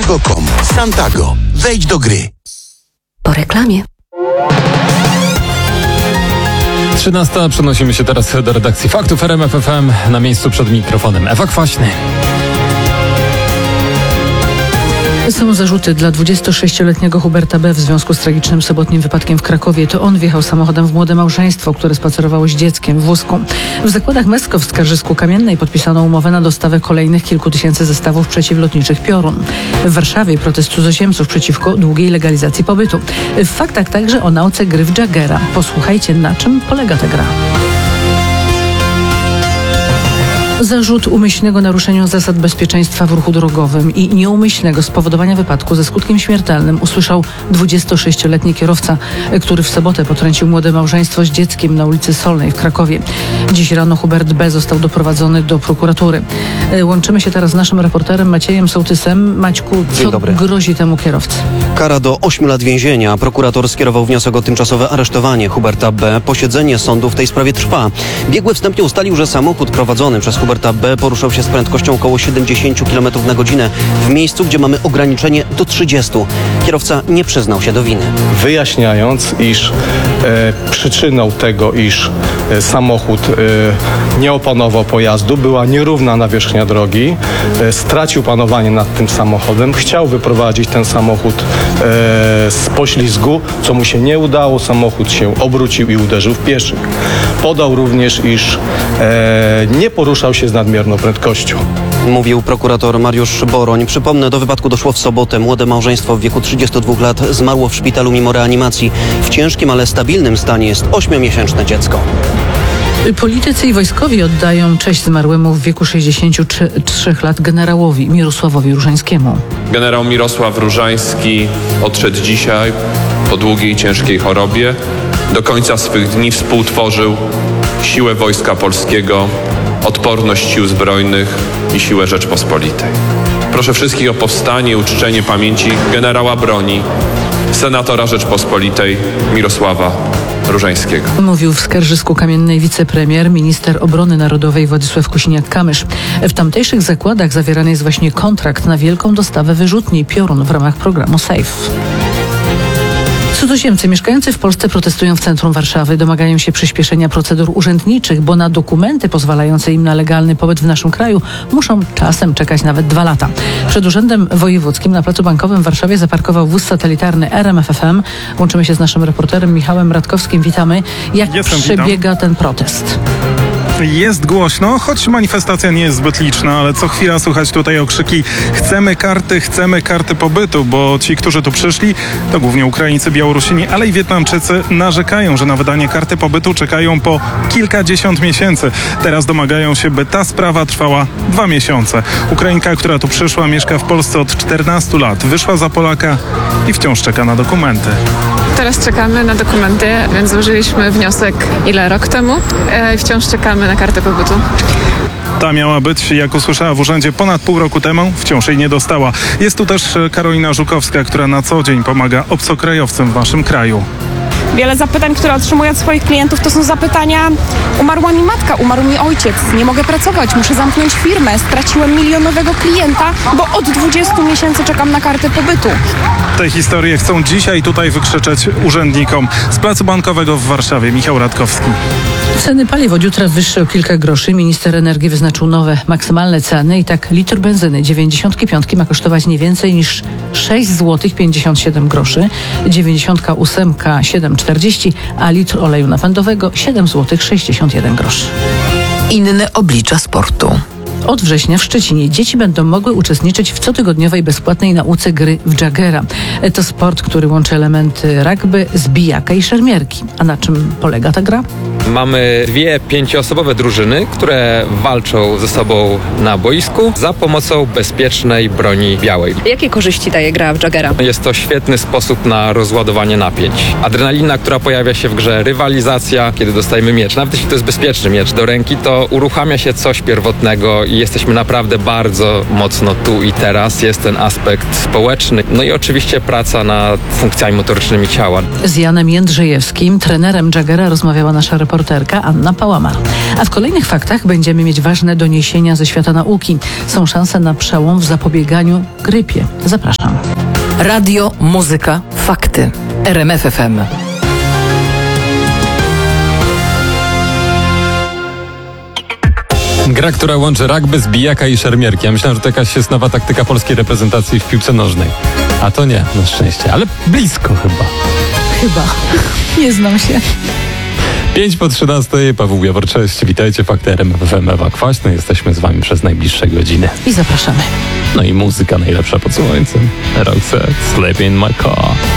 Santago.com. Santago. Wejdź do gry. Po reklamie. 13. Przenosimy się teraz do redakcji Faktów RMF FM. Na miejscu przed mikrofonem Ewa Kwaśny. Są zarzuty dla 26-letniego Huberta B. w związku z tragicznym sobotnim wypadkiem w Krakowie. To on wjechał samochodem w młode małżeństwo, które spacerowało z dzieckiem w wózku. W zakładach Mesko w Skarżysku-Kamiennej podpisano umowę na dostawę kolejnych kilku tysięcy zestawów przeciwlotniczych Piorun. W Warszawie protest cudzoziemców przeciwko długiej legalizacji pobytu. W faktach także o nauce gry w Jaggera. Posłuchajcie, na czym polega ta gra. Zarzut umyślnego naruszenia zasad bezpieczeństwa w ruchu drogowym i nieumyślnego spowodowania wypadku ze skutkiem śmiertelnym usłyszał 26-letni kierowca, który w sobotę potrącił młode małżeństwo z dzieckiem na ulicy Solnej w Krakowie. Dziś rano Hubert B. został doprowadzony do prokuratury. Łączymy się teraz z naszym reporterem Maciejem Sołtysem. Maćku, co grozi temu kierowcy? Kara do 8 lat więzienia. Prokurator skierował wniosek o tymczasowe aresztowanie Huberta B. Posiedzenie sądu w tej sprawie trwa. Biegły wstępnie ustalił, że samochód prowadzony przez Huberta B. poruszał się z prędkością około 70 km na godzinę w miejscu, gdzie mamy ograniczenie do 30. Kierowca nie przyznał się do winy. Wyjaśniając, iż przyczyną tego, iż samochód nie opanował pojazdu, była nierówna nawierzchnia drogi, stracił panowanie nad tym samochodem, chciał wyprowadzić ten samochód z poślizgu, co mu się nie udało, samochód się obrócił i uderzył w pieszych. Podał również, iż nie poruszał się z nadmierną prędkością. Mówił prokurator Mariusz Boroń. Przypomnę, do wypadku doszło w sobotę. Młode małżeństwo w wieku 32 lat zmarło w szpitalu mimo reanimacji. W ciężkim, ale stabilnym stanie jest 8-miesięczne dziecko. Politycy i wojskowi oddają cześć zmarłemu w wieku 63 lat generałowi Mirosławowi Różańskiemu. Generał Mirosław Różański odszedł dzisiaj po długiej, ciężkiej chorobie. Do końca swych dni współtworzył siłę Wojska Polskiego, odporność sił zbrojnych i siłę Rzeczpospolitej. Proszę wszystkich o powstanie i uczczenie pamięci generała broni, senatora Rzeczpospolitej Mirosława Różańskiego. Mówił w Skarżysku-Kamiennej wicepremier, minister obrony narodowej Władysław Kosiniak-Kamysz. W tamtejszych zakładach zawierany jest właśnie kontrakt na wielką dostawę wyrzutni Piorun w ramach programu SAFE. Cudzoziemcy mieszkający w Polsce protestują w centrum Warszawy. Domagają się przyspieszenia procedur urzędniczych, bo na dokumenty pozwalające im na legalny pobyt w naszym kraju muszą czasem czekać nawet 2 lata. Przed Urzędem Wojewódzkim na Placu Bankowym w Warszawie zaparkował wóz satelitarny RMF FM. Łączymy się z naszym reporterem Michałem Radkowskim. Witamy. Jak przebiega ten protest? Jest głośno, choć manifestacja nie jest zbyt liczna, ale co chwila słychać tutaj okrzyki chcemy karty pobytu, bo ci, którzy tu przyszli, to głównie Ukraińcy, Białorusini, ale i Wietnamczycy narzekają, że na wydanie karty pobytu czekają po kilkadziesiąt miesięcy. Teraz domagają się, by ta sprawa trwała 2 miesiące. Ukrainka, która tu przyszła, mieszka w Polsce od 14 lat, wyszła za Polaka i wciąż czeka na dokumenty. Teraz czekamy na dokumenty, więc złożyliśmy wniosek rok temu i wciąż czekamy na kartę pobytu. Ta miała być, jak usłyszała w urzędzie, ponad pół roku temu, wciąż jej nie dostała. Jest tu też Karolina Żukowska, która na co dzień pomaga obcokrajowcom w naszym kraju. Wiele zapytań, które otrzymuję od swoich klientów, to są zapytania: umarła mi matka, umarł mi ojciec, nie mogę pracować, muszę zamknąć firmę, straciłem milionowego klienta, bo od 20 miesięcy czekam na kartę pobytu. Te historie chcą dzisiaj tutaj wykrzyczeć urzędnikom. Z Placu Bankowego w Warszawie Michał Radkowski. Ceny paliw od jutra wyższe o kilka groszy. Minister energii wyznaczył nowe maksymalne ceny i tak litr benzyny 95 ma kosztować nie więcej niż 6 zł 57 groszy, 98 7,40, a litr oleju napędowego 7 zł 61 groszy. Inne oblicza sportu. Od września w Szczecinie dzieci będą mogły uczestniczyć w cotygodniowej bezpłatnej nauce gry w Jaggera. To sport, który łączy elementy rugby, zbijaka i szermierki. A na czym polega ta gra? Mamy 2 5-osobowe drużyny, które walczą ze sobą na boisku za pomocą bezpiecznej broni białej. Jakie korzyści daje gra w Jaggera? Jest to świetny sposób na rozładowanie napięć. Adrenalina, która pojawia się w grze, rywalizacja, kiedy dostajemy miecz. Nawet jeśli to jest bezpieczny miecz do ręki, to uruchamia się coś pierwotnego i jesteśmy naprawdę bardzo mocno tu i teraz. Jest ten aspekt społeczny. No i oczywiście praca nad funkcjami motorycznymi ciała. Z Janem Jędrzejewskim, trenerem Jaggera, rozmawiała nasza reporterka reporterka Anna Pałama. A w kolejnych faktach będziemy mieć ważne doniesienia ze świata nauki. Są szanse na przełom w zapobieganiu grypie. Zapraszam. Radio, muzyka, fakty. RMF FM. Gra, która łączy rugby, zbijaka i szermierki. Ja myślałem, że to jakaś jest nowa taktyka polskiej reprezentacji w piłce nożnej. A to nie, na szczęście. Ale blisko chyba. Chyba. Nie znam się. 5:13, Paweł Jawor, cześć. Witajcie, Fakty RMF FM, Ewa Kwaśny. Jesteśmy z wami przez najbliższe godziny. I zapraszamy. No i muzyka najlepsza pod słońcem. Roxette, Sleep in my car.